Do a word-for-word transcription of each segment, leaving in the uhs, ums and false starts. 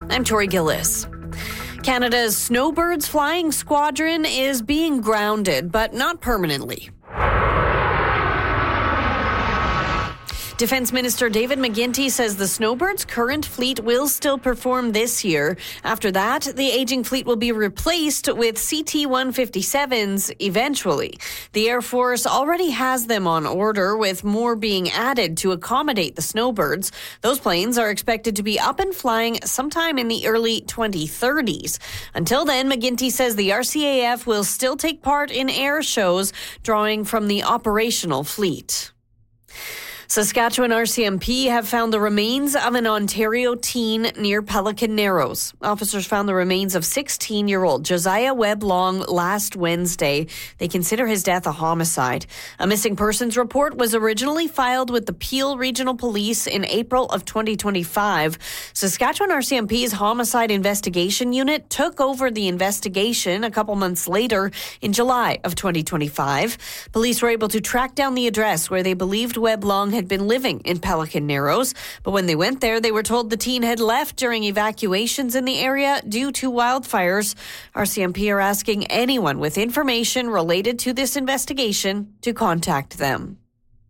I'm Tori Gillis. Canada's Snowbirds Flying Squadron is being grounded, but not permanently. Defense Minister David McGuinty says the Snowbirds' current fleet will still perform this year. After that, the aging fleet will be replaced with C T one fifty-sevens eventually. The Air Force already has them on order, with more being added to accommodate the Snowbirds. Those planes are expected to be up and flying sometime in the early twenty thirties. Until then, McGuinty says the R C A F will still take part in air shows, drawing from the operational fleet. Saskatchewan R C M P have found the remains of an Ontario teen near Pelican Narrows. Officers found the remains of sixteen-year-old Josiah Webb Long last Wednesday. They consider his death a homicide. A missing persons report was originally filed with the Peel Regional Police in April of twenty twenty-five. Saskatchewan R C M P's Homicide Investigation Unit took over the investigation a couple months later in July of twenty twenty-five. Police were able to track down the address where they believed Webb Long had been living in Pelican Narrows, but when they went there, they were told the teen had left during evacuations in the area due to wildfires. R C M P are asking anyone with information related to this investigation to contact them.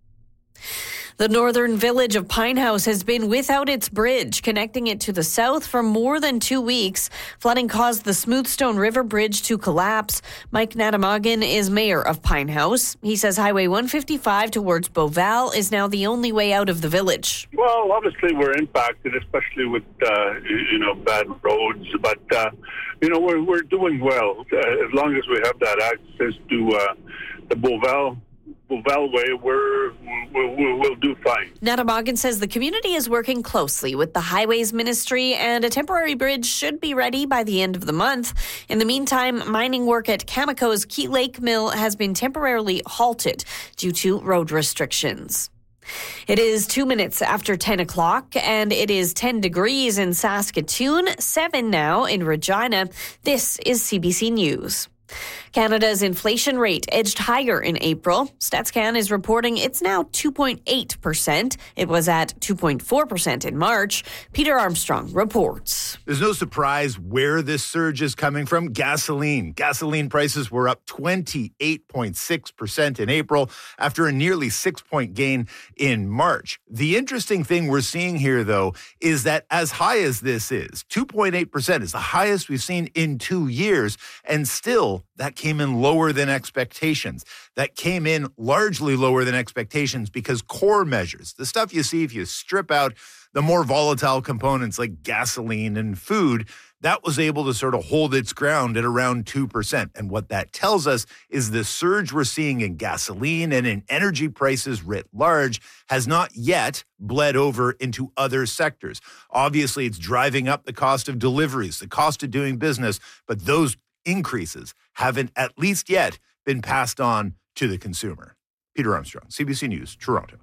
The northern village of Pinehouse has been without its bridge, connecting it to the south for more than two weeks. Flooding caused the Smoothstone River Bridge to collapse. Mike Natamagan is mayor of Pinehouse. He says Highway one fifty-five towards Beauval is now the only way out of the village. Well, obviously we're impacted, especially with, uh, you know, bad roads. But, uh, you know, we're, we're doing well. Uh, as long as we have that access to uh, the Beauval Beauval way, we're, we'll, we'll do fine. Natamagan says the community is working closely with the Highways Ministry, and a temporary bridge should be ready by the end of the month. In the meantime, mining work at Cameco's Key Lake Mill has been temporarily halted due to road restrictions. It is two minutes after ten o'clock, and it is ten degrees in Saskatoon, seven now in Regina. This is C B C News. Canada's inflation rate edged higher in April. StatsCan is reporting it's now two point eight percent. It was at two point four percent in March. Peter Armstrong reports. There's no surprise where this surge is coming from. Gasoline. Gasoline prices were up twenty-eight point six percent in April after a nearly six-point gain in March. The interesting thing we're seeing here, though, is that as high as this is, two point eight percent is the highest we've seen in two years, and still that came in lower than expectations. That came in largely lower than expectations because core measures, the stuff you see if you strip out the more volatile components like gasoline and food, that was able to sort of hold its ground at around two percent. And what that tells us is the surge we're seeing in gasoline and in energy prices writ large has not yet bled over into other sectors. Obviously, it's driving up the cost of deliveries, the cost of doing business, but those increases haven't at least yet been passed on to the consumer. Peter Armstrong, C B C News, Toronto.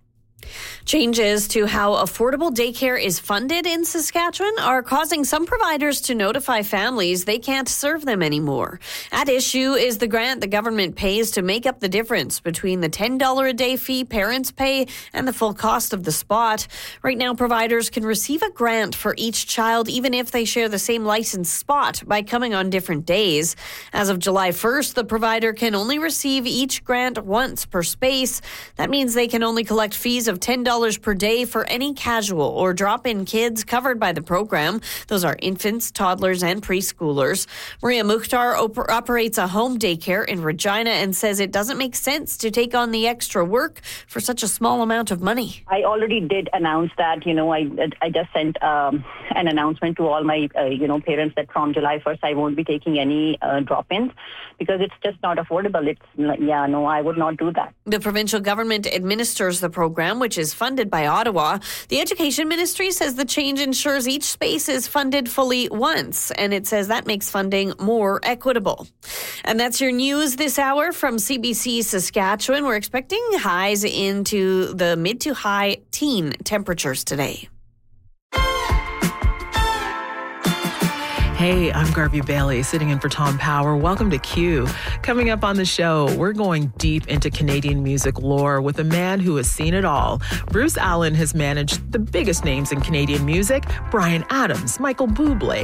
Changes to how affordable daycare is funded in Saskatchewan are causing some providers to notify families they can't serve them anymore. At issue is the grant the government pays to make up the difference between the ten dollars a day fee parents pay and the full cost of the spot. Right now, providers can receive a grant for each child even if they share the same licensed spot by coming on different days. As of July first, the provider can only receive each grant once per space. That means they can only collect fees of ten dollars per day for any casual or drop-in kids covered by the program. Those are infants, toddlers, and preschoolers. Maria Mukhtar op- operates a home daycare in Regina and says it doesn't make sense to take on the extra work for such a small amount of money. I already did announce that, you know, I I just sent um, an announcement to all my, uh, you know, parents that from July first I won't be taking any uh, drop-ins because it's just not affordable. It's, yeah, no, I would not do that. The provincial government administers the program, which is funded by Ottawa. The Education Ministry says the change ensures each space is funded fully once, and it says that makes funding more equitable. And that's your news this hour from C B C Saskatchewan. We're expecting highs into the mid to high teen temperatures today. Hey, I'm Garvey Bailey, sitting in for Tom Power. Welcome to Q. Coming up on the show, we're going deep into Canadian music lore with a man who has seen it all. Bruce Allen has managed the biggest names in Canadian music: Bryan Adams, Michael Bublé,